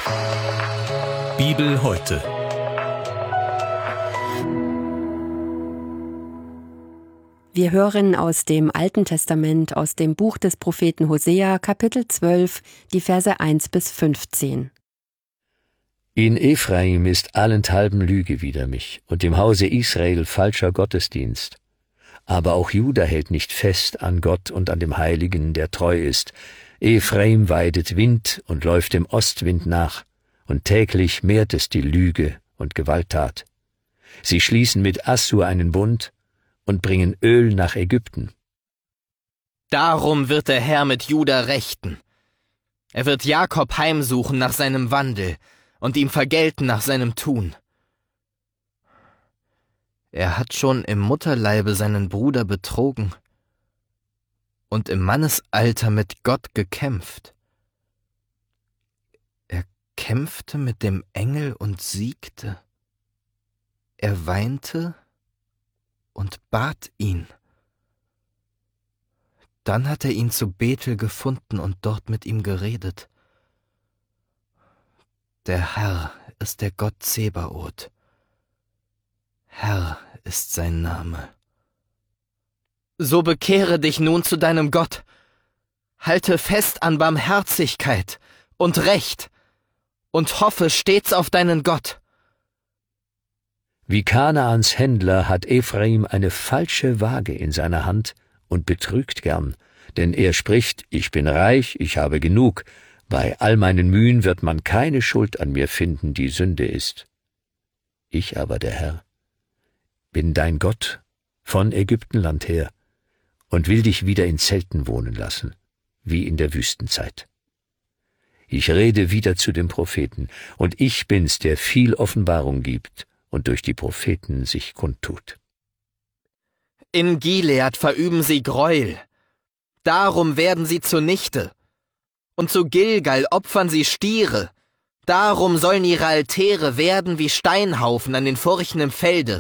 Bibel heute. Wir hören aus dem Alten Testament, aus dem Buch des Propheten Hosea, Kapitel 12, die Verse 1 bis 15. In Ephraim ist allenthalben Lüge wider mich, und im Hause Israel falscher Gottesdienst. Aber auch Juda hält nicht fest an Gott und an dem Heiligen, der treu ist. Ephraim weidet Wind und läuft dem Ostwind nach, und täglich mehrt es die Lüge und Gewalttat. Sie schließen mit Assur einen Bund und bringen Öl nach Ägypten. Darum wird der Herr mit Juda rechten. Er wird Jakob heimsuchen nach seinem Wandel und ihm vergelten nach seinem Tun. Er hat schon im Mutterleibe seinen Bruder betrogen und im Mannesalter mit Gott gekämpft. Er kämpfte mit dem Engel und siegte. Er weinte und bat ihn. Dann hat er ihn zu Bethel gefunden und dort mit ihm geredet. Der Herr ist der Gott Zebaoth. Herr ist sein Name. So bekehre dich nun zu deinem Gott. Halte fest an Barmherzigkeit und Recht und hoffe stets auf deinen Gott. Wie Kanaans Händler hat Ephraim eine falsche Waage in seiner Hand und betrügt gern, denn er spricht, ich bin reich, ich habe genug, bei all meinen Mühen wird man keine Schuld an mir finden, die Sünde ist. Ich aber, der Herr, bin dein Gott von Ägyptenland her und will dich wieder in Zelten wohnen lassen, wie in der Wüstenzeit. Ich rede wieder zu den Propheten, und ich bin's, der viel Offenbarung gibt und durch die Propheten sich kundtut. In Gilead verüben sie Gräuel, darum werden sie zunichte. Und zu Gilgal opfern sie Stiere, darum sollen ihre Altäre werden wie Steinhaufen an den Furchen im Felde.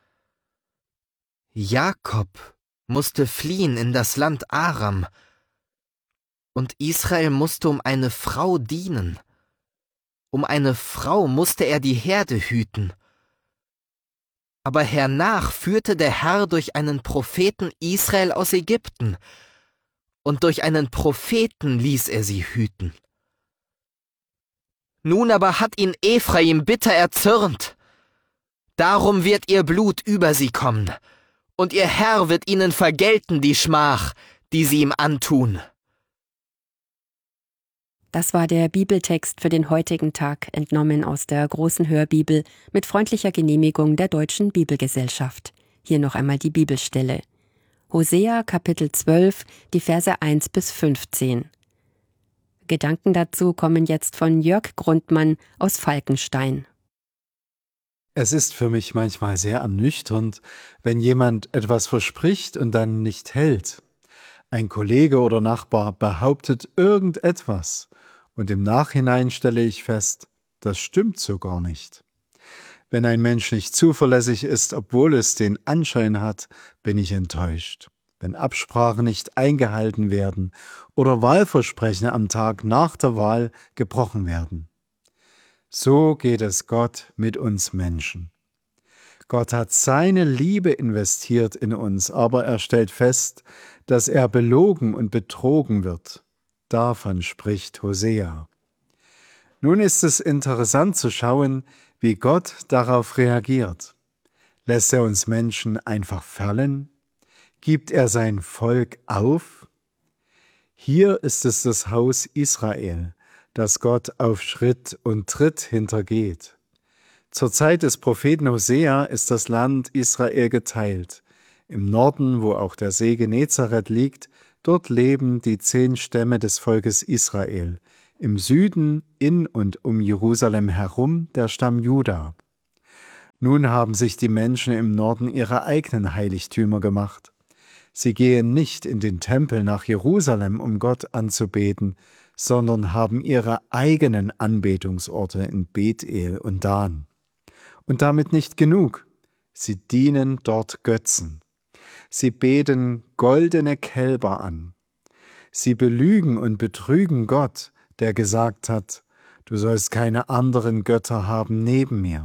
Jakob musste fliehen in das Land Aram, und Israel musste um eine Frau dienen. Um eine Frau musste er die Herde hüten. Aber hernach führte der Herr durch einen Propheten Israel aus Ägypten, und durch einen Propheten ließ er sie hüten. Nun aber hat ihn Ephraim bitter erzürnt. Darum wird ihr Blut über sie kommen, und ihr Herr wird ihnen vergelten die Schmach, die sie ihm antun. Das war der Bibeltext für den heutigen Tag, entnommen aus der großen Hörbibel mit freundlicher Genehmigung der Deutschen Bibelgesellschaft. Hier noch einmal die Bibelstelle. Hosea, Kapitel 12, die Verse 1 bis 15. Gedanken dazu kommen jetzt von Jörg Grundmann aus Falkenstein. Es ist für mich manchmal sehr ernüchternd, wenn jemand etwas verspricht und dann nicht hält. Ein Kollege oder Nachbar behauptet irgendetwas und im Nachhinein stelle ich fest, das stimmt so gar nicht. Wenn ein Mensch nicht zuverlässig ist, obwohl es den Anschein hat, bin ich enttäuscht. Wenn Absprachen nicht eingehalten werden oder Wahlversprechen am Tag nach der Wahl gebrochen werden. So geht es Gott mit uns Menschen. Gott hat seine Liebe investiert in uns, aber er stellt fest, dass er belogen und betrogen wird. Davon spricht Hosea. Nun ist es interessant zu schauen, wie Gott darauf reagiert. Lässt er uns Menschen einfach fallen? Gibt er sein Volk auf? Hier ist es das Haus Israel, das Gott auf Schritt und Tritt hintergeht. Zur Zeit des Propheten Hosea ist das Land Israel geteilt. Im Norden, wo auch der See Genezareth liegt, dort leben die 10 Stämme des Volkes Israel. Im Süden, in und um Jerusalem herum, der Stamm Juda. Nun haben sich die Menschen im Norden ihre eigenen Heiligtümer gemacht. Sie gehen nicht in den Tempel nach Jerusalem, um Gott anzubeten, sondern haben ihre eigenen Anbetungsorte in Bethel und Dan. Und damit nicht genug. Sie dienen dort Götzen. Sie beten goldene Kälber an. Sie belügen und betrügen Gott, der gesagt hat, Du sollst keine anderen Götter haben neben mir.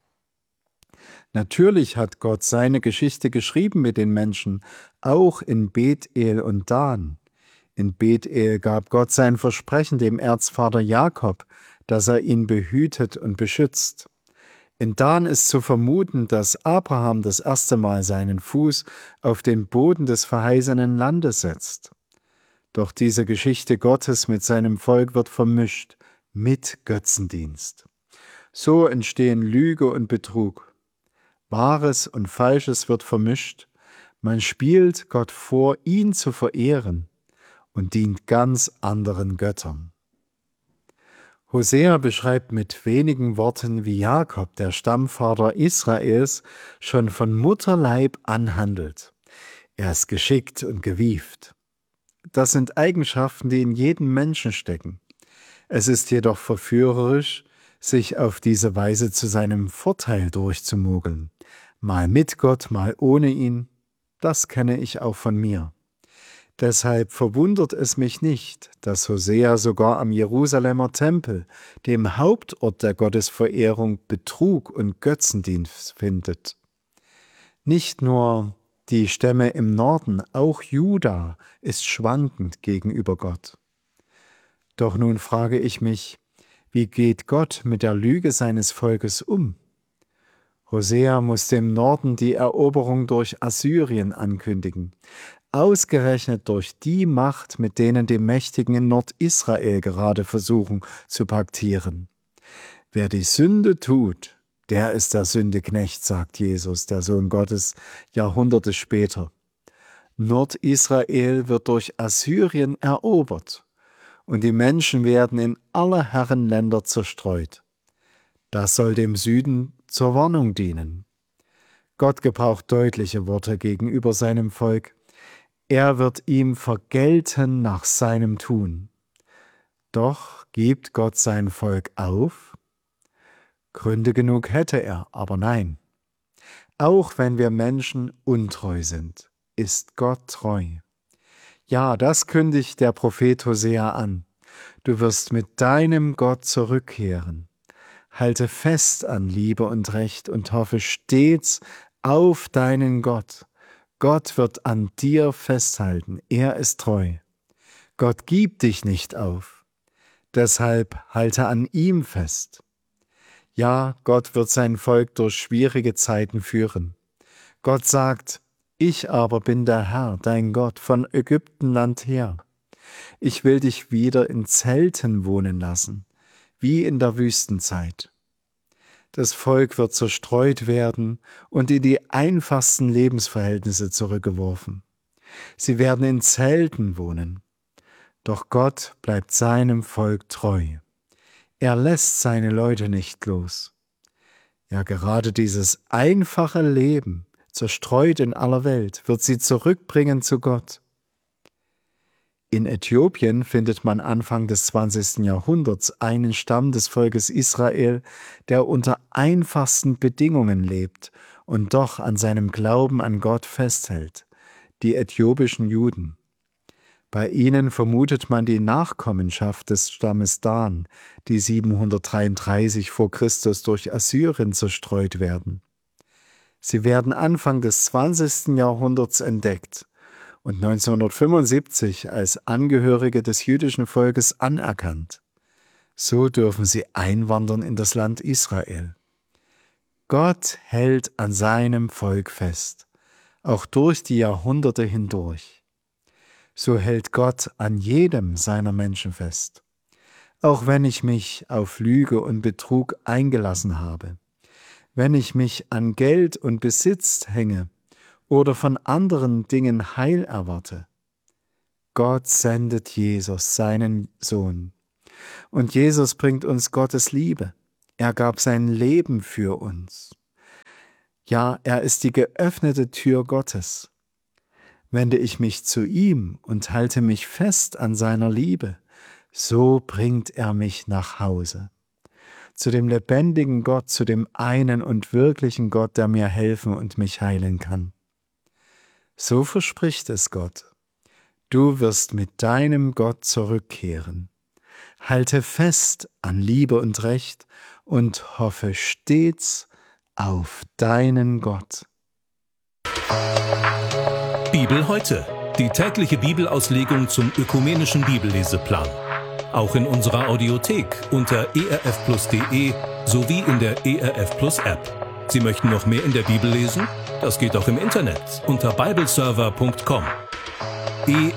Natürlich hat Gott seine Geschichte geschrieben mit den Menschen, auch in Bethel und Dan. In Bethel gab Gott sein Versprechen dem Erzvater Jakob, dass er ihn behütet und beschützt. In Dan ist zu vermuten, dass Abraham das erste Mal seinen Fuß auf den Boden des verheißenen Landes setzt. Doch diese Geschichte Gottes mit seinem Volk wird vermischt mit Götzendienst. So entstehen Lüge und Betrug. Wahres und Falsches wird vermischt. Man spielt Gott vor, ihn zu verehren, und dient ganz anderen Göttern. Hosea beschreibt mit wenigen Worten, wie Jakob, der Stammvater Israels, schon von Mutterleib an handelt. Er ist geschickt und gewieft. Das sind Eigenschaften, die in jedem Menschen stecken. Es ist jedoch verführerisch, sich auf diese Weise zu seinem Vorteil durchzumogeln. Mal mit Gott, mal ohne ihn. Das kenne ich auch von mir. Deshalb verwundert es mich nicht, dass Hosea sogar am Jerusalemer Tempel, dem Hauptort der Gottesverehrung, Betrug und Götzendienst findet. Nicht nur die Stämme im Norden, auch Juda ist schwankend gegenüber Gott. Doch nun frage ich mich, wie geht Gott mit der Lüge seines Volkes um? Hosea muss dem Norden die Eroberung durch Assyrien ankündigen. Ausgerechnet durch die Macht, mit denen die Mächtigen in Nordisrael gerade versuchen zu paktieren. Wer die Sünde tut, der ist der Sündeknecht, sagt Jesus, der Sohn Gottes, Jahrhunderte später. Nordisrael wird durch Assyrien erobert und die Menschen werden in alle Herrenländer zerstreut. Das soll dem Süden zur Warnung dienen. Gott gebraucht deutliche Worte gegenüber seinem Volk. Er wird ihm vergelten nach seinem Tun. Doch gibt Gott sein Volk auf? Gründe genug hätte er, aber nein. Auch wenn wir Menschen untreu sind, ist Gott treu. Ja, das kündigt der Prophet Hosea an. Du wirst mit deinem Gott zurückkehren. Halte fest an Liebe und Recht und hoffe stets auf deinen Gott. Gott wird an dir festhalten, er ist treu. Gott gibt dich nicht auf, deshalb halte an ihm fest. Ja, Gott wird sein Volk durch schwierige Zeiten führen. Gott sagt, ich aber bin der Herr, dein Gott, von Ägyptenland her. Ich will dich wieder in Zelten wohnen lassen, wie in der Wüstenzeit. Das Volk wird zerstreut werden und in die einfachsten Lebensverhältnisse zurückgeworfen. Sie werden in Zelten wohnen. Doch Gott bleibt seinem Volk treu. Er lässt seine Leute nicht los. Ja, gerade dieses einfache Leben, zerstreut in aller Welt, wird sie zurückbringen zu Gott. In Äthiopien findet man Anfang des 20. Jahrhunderts einen Stamm des Volkes Israel, der unter einfachsten Bedingungen lebt und doch an seinem Glauben an Gott festhält, die äthiopischen Juden. Bei ihnen vermutet man die Nachkommenschaft des Stammes Dan, die 733 vor Christus durch Assyrien zerstreut werden. Sie werden Anfang des 20. Jahrhunderts entdeckt und 1975 als Angehörige des jüdischen Volkes anerkannt. So dürfen sie einwandern in das Land Israel. Gott hält an seinem Volk fest, auch durch die Jahrhunderte hindurch. So hält Gott an jedem seiner Menschen fest, auch wenn ich mich auf Lüge und Betrug eingelassen habe, wenn ich mich an Geld und Besitz hänge oder von anderen Dingen Heil erwarte. Gott sendet Jesus, seinen Sohn. Und Jesus bringt uns Gottes Liebe. Er gab sein Leben für uns. Ja, er ist die geöffnete Tür Gottes. Wende ich mich zu ihm und halte mich fest an seiner Liebe, so bringt er mich nach Hause. Zu dem lebendigen Gott, zu dem einen und wirklichen Gott, der mir helfen und mich heilen kann. So verspricht es Gott. Du wirst mit deinem Gott zurückkehren. Halte fest an Liebe und Recht und hoffe stets auf deinen Gott. Bibel heute. Die tägliche Bibelauslegung zum ökumenischen Bibelleseplan. Auch in unserer Audiothek unter erfplus.de sowie in der ERF Plus App. Sie möchten noch mehr in der Bibel lesen? Das geht auch im Internet unter bibleserver.com.